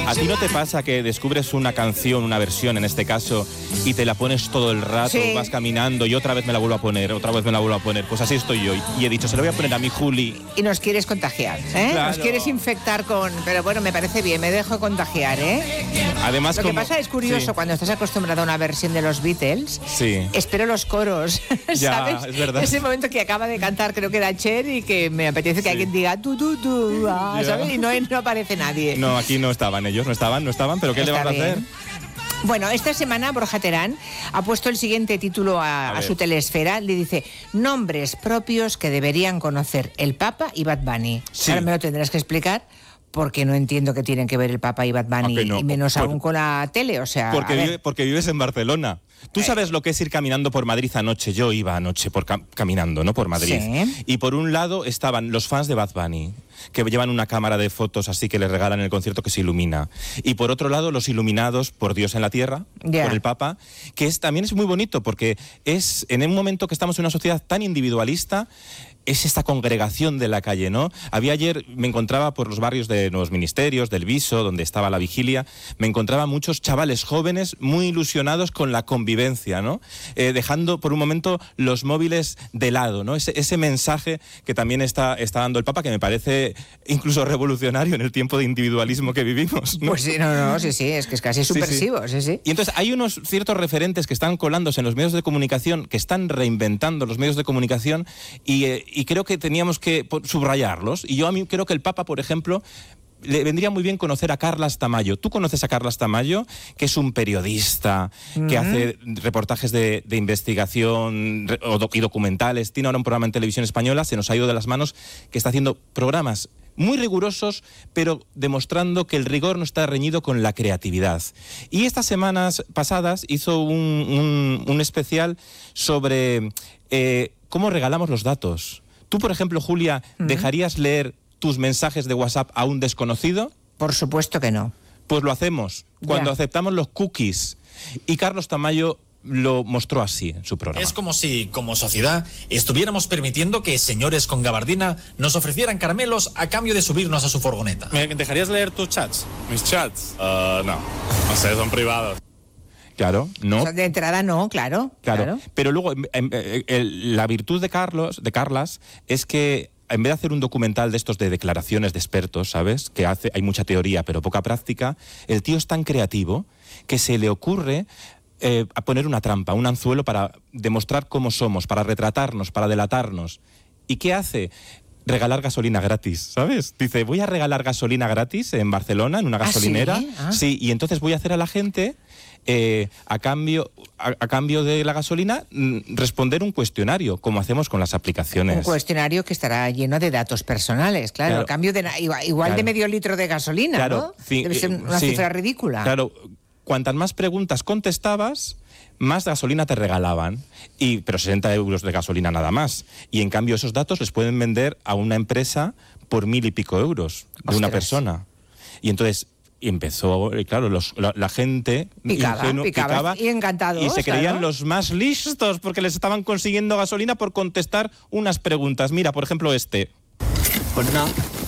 ¿A ti no te pasa que descubres una canción, una versión en este caso, y te la pones todo el rato, Sí. vas caminando y otra vez me la vuelvo a poner, otra vez me la vuelvo a poner? Pues así estoy yo. Y he dicho, se lo voy a poner a mi Juli. Y nos quieres contagiar, ¿eh? Claro. Nos quieres infectar con... Pero bueno, me parece bien, me dejo contagiar, ¿eh? Además, Lo que como... pasa es curioso, Sí. cuando estás acostumbrado a una versión de los Beatles, Sí. espero los coros, Ya, ¿sabes? es verdad. Ese momento que acaba de cantar, creo que era Cher, y que me apetece que Sí. alguien diga Ya. ¿sabes? Y no aparece nadie. No, aquí no estaban ellos, no estaban, pero ¿qué le Está vamos a hacer? bien. Bueno, esta semana Borja Terán ha puesto el siguiente título a su telesfera. Le dice, nombres propios que deberían conocer el Papa y Bad Bunny. Sí. Ahora me lo tendrás que explicar, porque no entiendo qué tienen que ver el Papa y Bad Bunny, Aunque no, y menos por- aún con la tele. O sea, Porque vives en Barcelona. ¿Tú sabes lo que es ir caminando por Madrid anoche? Yo iba anoche caminando, ¿no? Por Madrid. Sí. Y por un lado estaban los fans de Bad Bunny, que llevan una cámara de fotos así que les regalan en el concierto que se ilumina. Y por otro lado, los iluminados por Dios en la tierra, Ya. por el Papa, que también es muy bonito porque es en un momento que estamos en una sociedad tan individualista, es esta congregación de la calle, ¿no? Ayer me encontraba por los barrios de Nuevos Ministerios, del Viso, donde estaba la vigilia, me encontraba muchos chavales jóvenes muy ilusionados con la convivencia, ¿no? Dejando por un momento los móviles de lado, ¿no? Ese mensaje que también está dando el Papa, que me parece incluso revolucionario en el tiempo de individualismo que vivimos, ¿no? Pues sí, sí, es que es casi Sí, sí. subversivo, sí. Y entonces hay unos ciertos referentes que están colándose en los medios de comunicación, que están reinventando los medios de comunicación y creo que teníamos que subrayarlos. Y yo a mí creo que el Papa, por ejemplo, le vendría muy bien conocer a Carlas Tamayo. ¿Tú conoces a Carlas Tamayo? Que es un periodista que hace reportajes de investigación y documentales. Tiene ahora un programa en televisión española, se nos ha ido de las manos, que está haciendo programas muy rigurosos, pero demostrando que el rigor no está reñido con la creatividad. Y estas semanas pasadas hizo un especial sobre cómo regalamos los datos. Tú, por ejemplo, Julia, ¿dejarías leer tus mensajes de WhatsApp a un desconocido? Por supuesto que no. Pues lo hacemos, cuando aceptamos los cookies. Y Carlos Tamayo lo mostró así en su programa. Es como si, como sociedad, estuviéramos permitiendo que señores con gabardina nos ofrecieran caramelos a cambio de subirnos a su furgoneta. ¿Me dejarías leer tus chats? ¿Mis chats? No sé, son privados. Claro, ¿no? O sea, de entrada no, claro. Pero luego la virtud de Carlas es que en vez de hacer un documental de estos de declaraciones de expertos, ¿sabes? Que hay mucha teoría pero poca práctica, el tío es tan creativo que se le ocurre a poner una trampa, un anzuelo para demostrar cómo somos, para retratarnos, para delatarnos. ¿Y qué hace? Regalar gasolina gratis, ¿sabes? Dice, voy a regalar gasolina gratis en Barcelona, en una gasolinera. ¿sí? Sí, y entonces voy a hacer a la gente, a cambio de la gasolina, responder un cuestionario, como hacemos con las aplicaciones. Un cuestionario que estará lleno de datos personales, claro. A cambio de igual Claro. de medio litro de gasolina, Claro, ¿no? sí, Debe ser una sí. cifra ridícula. Claro, cuantas más preguntas contestabas, más gasolina te regalaban, pero 60 euros de gasolina nada más. Y en cambio esos datos les pueden vender a una empresa por 1.000 y pico euros de una persona. Y entonces empezó, claro, la gente picaba y encantados. y se creían claro. los más listos porque les estaban consiguiendo gasolina por contestar unas preguntas. Mira, por ejemplo, Pues no,